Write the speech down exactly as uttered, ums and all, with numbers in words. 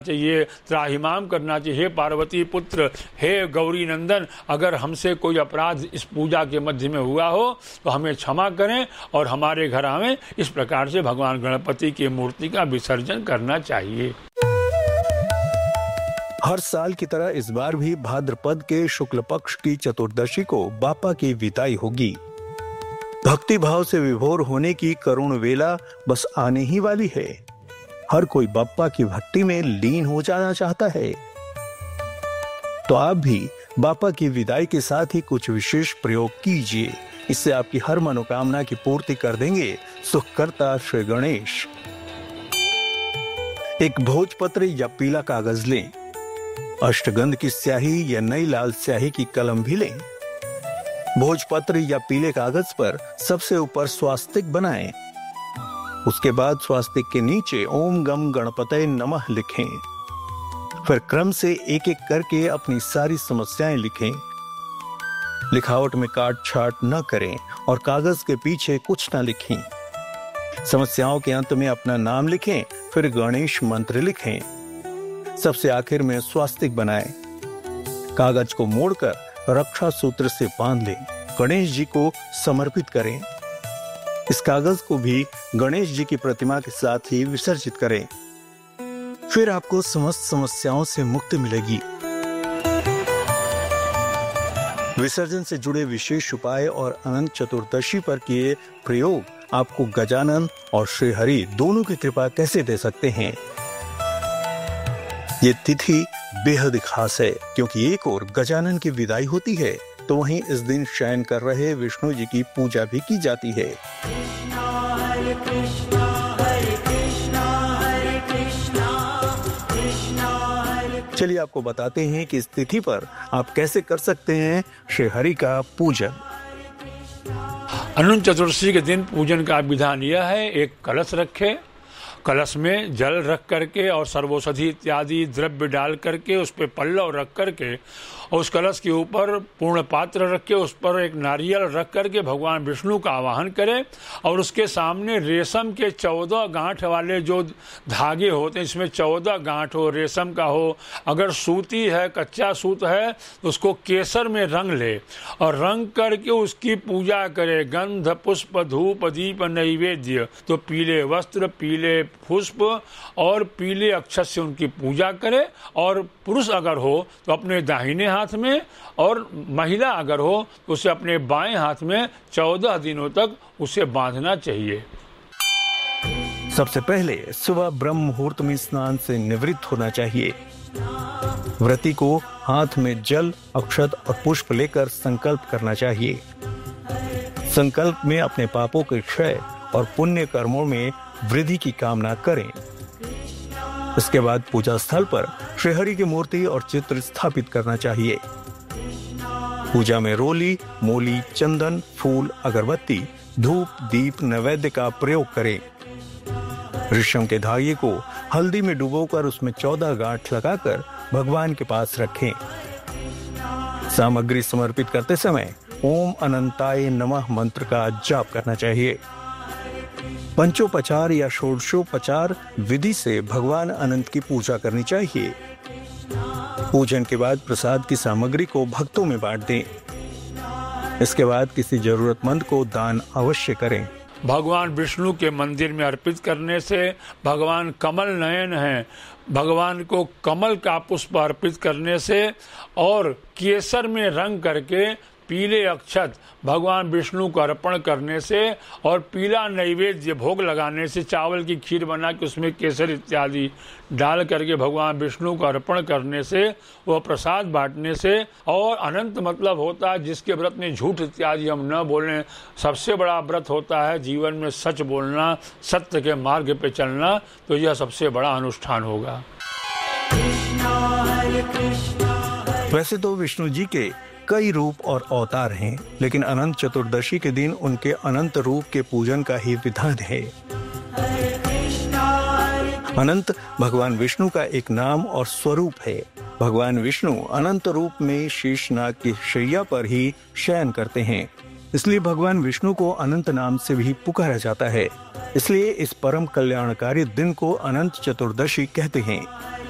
चाहिए, त्राहिमाम करना चाहिए। हे पार्वती पुत्र, हे गौरी नंदन, अगर हमसे कोई अपराध इस पूजा के मध्य में हुआ हो तो हमें क्षमा करें और हमारे घर आवें। इस प्रकार से भगवान गणपति की मूर्ति का विसर्जन करना चाहिए। हर साल की तरह इस बार भी भाद्रपद के शुक्ल पक्ष की चतुर्दशी को बापा की विदाई होगी। भक्ति भाव से विभोर होने की करुण वेला बस आने ही वाली है। हर कोई बापा की भक्ति में लीन हो जाना चाहता है। तो आप भी बापा की विदाई के साथ ही कुछ विशेष प्रयोग कीजिए, इससे आपकी हर मनोकामना की पूर्ति कर देंगे सुखकर्ता श्री गणेश। एक भोजपत्र या पीला कागज लें, अष्टगंध की स्याही या नई लाल स्याही की कलम भी लें। भोजपत्र या पीले कागज पर सबसे ऊपर स्वास्तिक बनाएं। उसके बाद स्वास्तिक के नीचे ओम गम गणपतये नमः लिखें। फिर क्रम से एक एक करके अपनी सारी समस्याएं लिखें। लिखावट में काट छाट न करें और कागज के पीछे कुछ न लिखें। समस्याओं के अंत में अपना नाम लिखें, फिर गणेश मंत्र लिखें। सबसे आखिर में स्वास्तिक बनाएं। कागज को मोड़कर रक्षा सूत्र से बांध लें। गणेश जी को समर्पित करें। इस कागज को भी गणेश जी की प्रतिमा के साथ ही विसर्जित करें। फिर आपको समस्त समस्याओं से मुक्ति मिलेगी। विसर्जन से जुड़े विशेष उपाय और अनंत चतुर्दशी पर किए प्रयोग आपको गजानन और श्रीहरि दोनों की कृपा कैसे दे सकते हैं। ये तिथि बेहद खास है, क्योंकि एक ओर गजानन की विदाई होती है तो वहीं इस दिन शयन कर रहे विष्णु जी की पूजा भी की जाती है। कृष्णा हरे कृष्णा हरे कृष्णा हरे कृष्णा कृष्णा हरे। चलिए आपको बताते हैं कि इस तिथि पर आप कैसे कर सकते हैं श्री हरि का पूजन। अनंत चतुर्दशी के दिन पूजन का विधान यह है, एक कलश रखे, कलश में जल रख करके और सर्वौषधि इत्यादि द्रव्य डाल करके उस पर पल्लव रख करके और उस कलश के ऊपर पूर्ण पात्र रख के उस पर एक नारियल रख करके भगवान विष्णु का आवाहन करें और उसके सामने रेशम के चौदह गांठ वाले जो धागे होते हैं, इसमें चौदह गांठ हो, रेशम का हो, अगर सूती है, कच्चा सूत है तो उसको केसर में रंग ले और रंग करके उसकी पूजा करे। गंध पुष्प धूप दीप नैवेद्य, तो पीले वस्त्र, पीले पुष्प और पीले अक्षत से उनकी पूजा करे। और पुरुष अगर हो तो अपने दाहिने हाथ में और महिला अगर हो तो उसे अपने बाएं हाथ में चौदह दिनों तक उसे बांधना चाहिए। सबसे पहले सुबह ब्रह्म मुहूर्त में स्नान से निवृत्त होना चाहिए। व्रती को हाथ में जल, अक्षत और पुष्प लेकर संकल्प करना चाहिए। संकल्प में अपने पापों के क्षय और पुण्य कर्मों में वृद्धि की कामना करें। इसके बाद पूजा स्थल पर श्रीहरि की मूर्ति और चित्र स्थापित करना चाहिए। पूजा में रोली, मोली, चंदन, फूल, अगरबत्ती, धूप, दीप, नैवेद्य का प्रयोग करें। रेशम के धागे को हल्दी में डुबोकर उसमें चौदह गांठ लगाकर भगवान के पास रखें। सामग्री समर्पित करते समय ओम अनंताय नमः मंत्र का जाप करना चाहिए। पंचोपचार या षोडशोपचार विधि से भगवान अनंत की पूजा करनी चाहिए। पूजन के बाद प्रसाद की सामग्री को भक्तों में बांट दें। इसके बाद किसी जरूरतमंद को दान अवश्य करें। भगवान विष्णु के मंदिर में अर्पित करने से भगवान कमल नयन हैं, भगवान को कमल का पुष्प अर्पित करने से और केसर में रंग करके पीले अक्षत भगवान विष्णु को अर्पण करने से और पीला नैवेद्य भोग लगाने से, चावल की खीर बना के उसमें केसर इत्यादि डाल करके भगवान विष्णु को अर्पण करने से, वह प्रसाद बांटने से। और अनंत मतलब होता है जिसके व्रत में झूठ इत्यादि हम न बोलें। सबसे बड़ा व्रत होता है जीवन में सच बोलना, सत्य के मार्ग पे चलना, तो यह सबसे बड़ा अनुष्ठान होगा। वैसे तो विष्णु जी के कई रूप और अवतार हैं, लेकिन अनंत चतुर्दशी के दिन उनके अनंत रूप के पूजन का ही विधान है। अनंत भगवान विष्णु का एक नाम और स्वरूप है। भगवान विष्णु अनंत रूप में शेषनाग की शैया पर ही शयन करते हैं, इसलिए भगवान विष्णु को अनंत नाम से भी पुकारा जाता है। इसलिए इस परम कल्याणकारी दिन को अनंत चतुर्दशी कहते हैं।